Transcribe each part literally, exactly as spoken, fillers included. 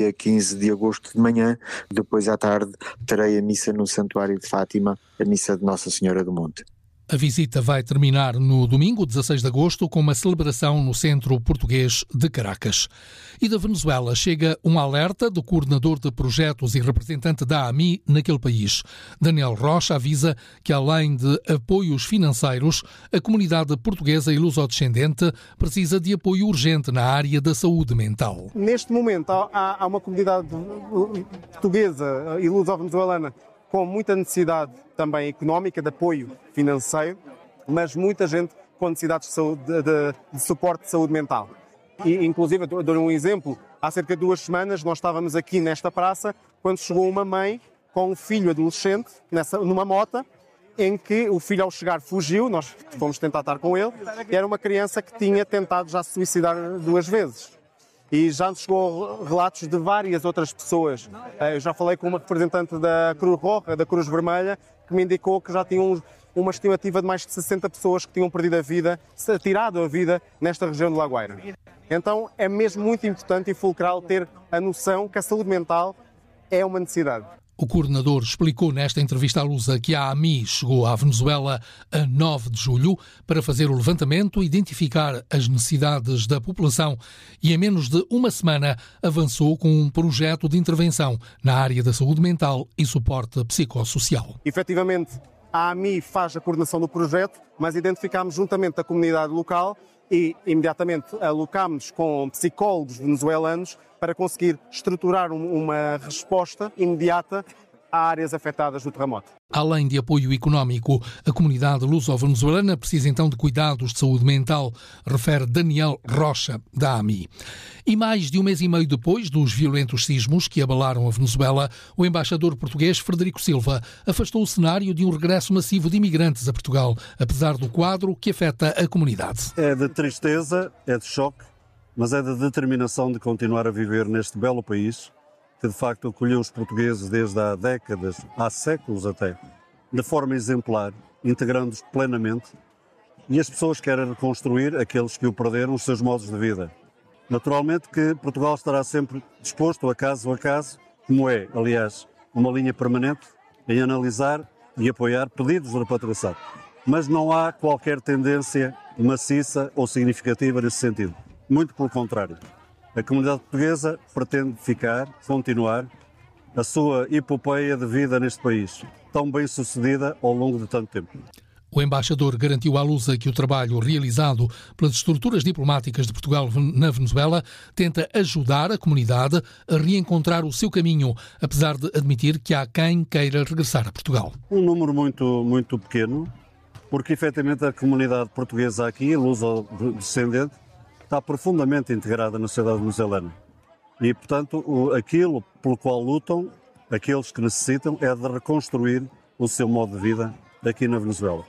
Dia quinze de agosto de manhã, depois à tarde terei a missa no Santuário de Fátima, a missa de Nossa Senhora do Monte. A visita vai terminar no domingo, dezasseis de agosto, com uma celebração no Centro Português de Caracas. E da Venezuela chega um alerta do coordenador de projetos e representante da A M I naquele país. Daniel Rocha avisa que, além de apoios financeiros, a comunidade portuguesa e luso-descendente precisa de apoio urgente na área da saúde mental. Neste momento há, há uma comunidade portuguesa e luso-venezuelana com muita necessidade também económica, de apoio financeiro, mas muita gente com necessidades de, saúde, de, de, de suporte de saúde mental. E, inclusive, eu dou um exemplo, há cerca de duas semanas nós estávamos aqui nesta praça, quando chegou uma mãe com um filho adolescente nessa, numa moto, em que o filho ao chegar fugiu, nós fomos tentar estar com ele, e era uma criança que tinha tentado já se suicidar duas vezes. E já nos chegou relatos de várias outras pessoas. Eu já falei com uma representante da Cruz Roja, da Cruz Vermelha, que me indicou que já tinham uma estimativa de mais de sessenta pessoas que tinham perdido a vida, tirado a vida nesta região de La Guaira. Então é mesmo muito importante e fulcral ter a noção que a saúde mental é uma necessidade. O coordenador explicou nesta entrevista à Lusa que a A M I chegou à Venezuela a nove de julho para fazer o levantamento, identificar as necessidades da população e em menos de uma semana avançou com um projeto de intervenção na área da saúde mental e suporte psicossocial. Efetivamente, a A M I faz a coordenação do projeto, mas identificámos juntamente a comunidade local e imediatamente alocámos com psicólogos venezuelanos para conseguir estruturar uma resposta imediata a áreas afetadas do terremoto. Além de apoio económico, a comunidade luso-venezuelana precisa então de cuidados de saúde mental, refere Daniel Rocha, da A M I. E mais de um mês e meio depois dos violentos sismos que abalaram a Venezuela, o embaixador português Frederico Silva afastou o cenário de um regresso massivo de imigrantes a Portugal, apesar do quadro que afeta a comunidade. É de tristeza, é de choque, mas é de determinação de continuar a viver neste belo país, que de facto acolheu os portugueses desde há décadas, há séculos até, de forma exemplar, integrando-os plenamente, e as pessoas querem reconstruir, aqueles que o perderam, os seus modos de vida. Naturalmente que Portugal estará sempre disposto, a caso a caso, como é, aliás, uma linha permanente, em analisar e apoiar pedidos de repatriação. Mas não há qualquer tendência maciça ou significativa nesse sentido. Muito pelo contrário. A comunidade portuguesa pretende ficar, continuar, a sua epopeia de vida neste país, tão bem sucedida ao longo de tanto tempo. O embaixador garantiu à Lusa que o trabalho realizado pelas estruturas diplomáticas de Portugal na Venezuela tenta ajudar a comunidade a reencontrar o seu caminho, apesar de admitir que há quem queira regressar a Portugal. Um número muito, muito pequeno, porque efetivamente a comunidade portuguesa aqui, luso-descendente, está profundamente integrada na sociedade venezuelana. E, portanto, o, aquilo pelo qual lutam, aqueles que necessitam, é de reconstruir o seu modo de vida aqui na Venezuela.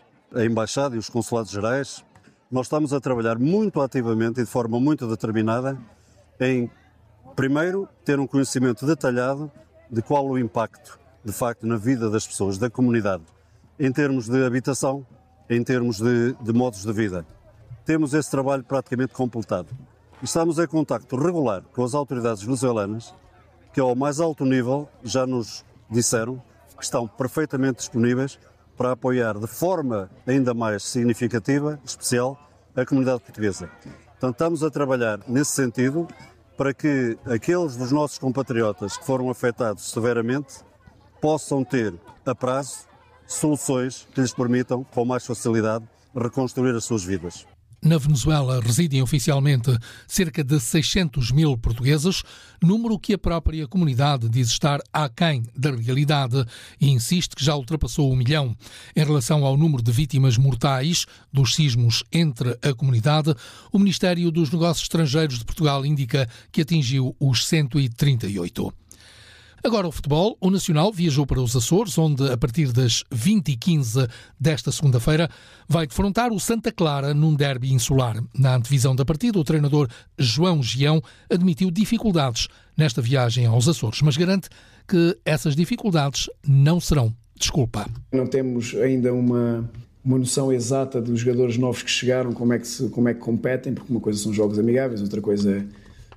A Embaixada e os Consulados Gerais, nós estamos a trabalhar muito ativamente e de forma muito determinada em, primeiro, ter um conhecimento detalhado de qual o impacto, de facto, na vida das pessoas, da comunidade, em termos de habitação, em termos de, de modos de vida. Temos esse trabalho praticamente completado. Estamos em contacto regular com as autoridades venezuelanas, que ao mais alto nível já nos disseram que estão perfeitamente disponíveis para apoiar de forma ainda mais significativa, especial, a comunidade portuguesa. Portanto, estamos a trabalhar nesse sentido para que aqueles dos nossos compatriotas que foram afetados severamente possam ter, a prazo, soluções que lhes permitam, com mais facilidade, reconstruir as suas vidas. Na Venezuela residem oficialmente cerca de seiscentos mil portugueses, número que a própria comunidade diz estar aquém da realidade e insiste que já ultrapassou o milhão. Em relação ao número de vítimas mortais dos sismos entre a comunidade, o Ministério dos Negócios Estrangeiros de Portugal indica que atingiu os cento e trinta e oito. Agora o futebol. O Nacional viajou para os Açores, onde a partir das vinte e quinze desta segunda-feira vai defrontar o Santa Clara num derby insular. Na antevisão da partida, o treinador João Gião admitiu dificuldades nesta viagem aos Açores, mas garante que essas dificuldades não serão desculpa. Não temos ainda uma, uma noção exata dos jogadores novos que chegaram, como é que, se, como é que competem, porque uma coisa são jogos amigáveis, outra coisa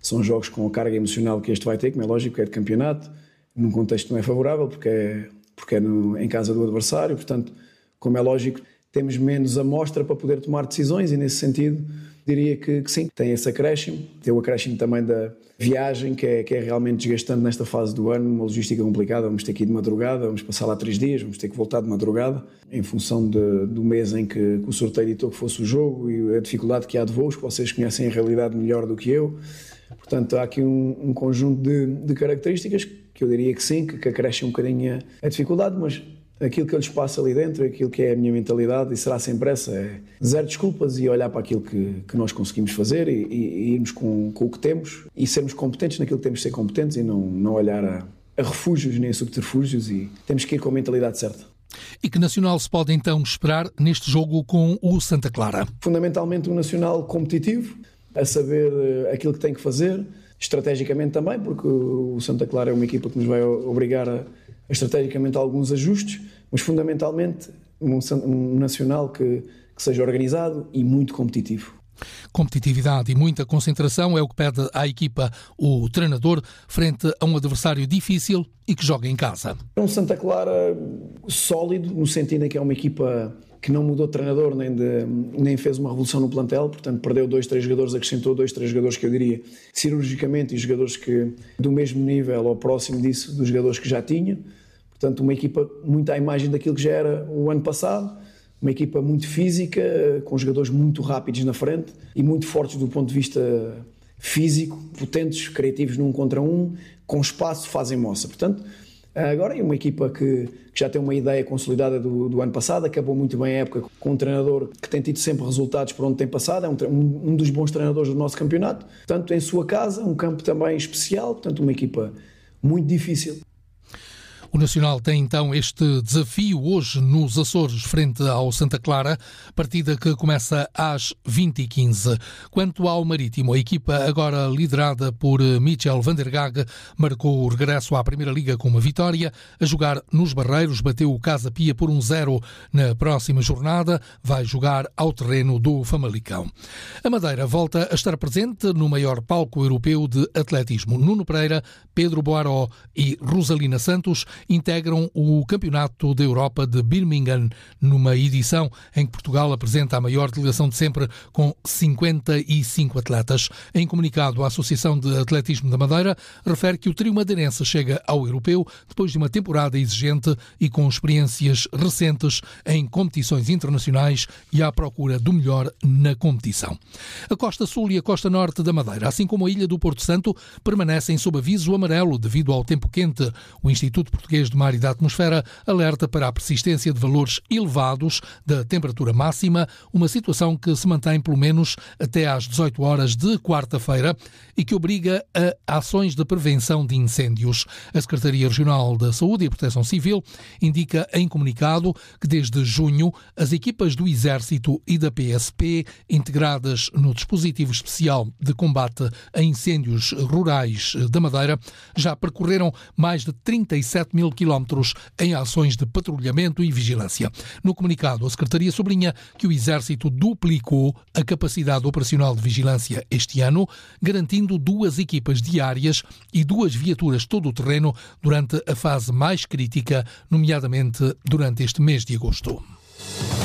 São jogos com a carga emocional que este vai ter, como é lógico, que é de campeonato, num contexto que não é favorável, porque é, porque é no, em casa do adversário, portanto, como é lógico, temos menos amostra para poder tomar decisões e, nesse sentido, diria que, que sim, tem esse acréscimo. Tem o acréscimo também da viagem, que é, que é realmente desgastante nesta fase do ano, uma logística complicada. Vamos ter que ir de madrugada, vamos passar lá três dias, vamos ter que voltar de madrugada, em função de, do mês em que, que o sorteio ditou que fosse o jogo e a dificuldade que há de voos, que vocês conhecem a realidade melhor do que eu. Portanto, há aqui um, um conjunto de, de características que eu diria que sim, que, que acrescem um bocadinho a, a dificuldade, mas aquilo que eu lhes passo ali dentro, aquilo que é a minha mentalidade, e será sempre essa, é zero desculpas e olhar para aquilo que, que nós conseguimos fazer e, e, e irmos com, com o que temos e sermos competentes naquilo que temos de ser competentes e não, não olhar a, a refúgios nem a subterfúgios, e temos que ir com a mentalidade certa. E que Nacional se pode então esperar neste jogo com o Santa Clara? Fundamentalmente um Nacional competitivo, a saber aquilo que tem que fazer, estrategicamente também, porque o Santa Clara é uma equipa que nos vai obrigar a estrategicamente alguns ajustes, mas fundamentalmente um, um Nacional que, que seja organizado e muito competitivo. Competitividade e muita concentração é o que pede à equipa o treinador frente a um adversário difícil e que joga em casa. É um Santa Clara sólido, no sentido em que é uma equipa que não mudou de treinador nem, de, nem fez uma revolução no plantel, portanto perdeu dois, três jogadores, acrescentou dois, três jogadores que eu diria cirurgicamente, e jogadores que do mesmo nível ou próximo disso dos jogadores que já tinha. Portanto, uma equipa muito à imagem daquilo que já era o ano passado, uma equipa muito física, com jogadores muito rápidos na frente e muito fortes do ponto de vista físico, potentes, criativos num contra um, com espaço, fazem moça. Portanto, agora é uma equipa que, que já tem uma ideia consolidada do, do ano passado, acabou muito bem a época com um treinador que tem tido sempre resultados por onde tem passado, é um, um dos bons treinadores do nosso campeonato, portanto, em sua casa, um campo também especial, portanto, uma equipa muito difícil. O Nacional tem então este desafio hoje nos Açores frente ao Santa Clara, partida que começa às vinte e quinze. Quanto ao Marítimo, a equipa agora liderada por Michel van der Gaag marcou o regresso à Primeira Liga com uma vitória. A jogar nos Barreiros, bateu o Casa Pia por um zero na próxima jornada, vai jogar ao terreno do Famalicão. A Madeira volta a estar presente no maior palco europeu de atletismo. Nuno Pereira, Pedro Boaró e Rosalina Santos integram o Campeonato da Europa de Birmingham, numa edição em que Portugal apresenta a maior delegação de sempre, com cinquenta e cinco atletas. Em comunicado, a Associação de Atletismo da Madeira refere que o trio madeirense chega ao europeu depois de uma temporada exigente e com experiências recentes em competições internacionais e à procura do melhor na competição. A Costa Sul e a Costa Norte da Madeira, assim como a Ilha do Porto Santo, permanecem sob aviso amarelo devido ao tempo quente. O Instituto Português de Mar e da Atmosfera alerta para a persistência de valores elevados da temperatura máxima, uma situação que se mantém pelo menos até às dezoito horas de quarta-feira e que obriga a ações de prevenção de incêndios. A Secretaria Regional da Saúde e Proteção Civil indica em comunicado que desde junho as equipas do Exército e da P S P, integradas no dispositivo especial de combate a incêndios rurais da Madeira, já percorreram mais de trinta e sete mil quilómetros em ações de patrulhamento e vigilância. No comunicado, a Secretaria sublinha que o Exército duplicou a capacidade operacional de vigilância este ano, garantindo duas equipas diárias e duas viaturas todo-terreno durante a fase mais crítica, nomeadamente durante este mês de agosto.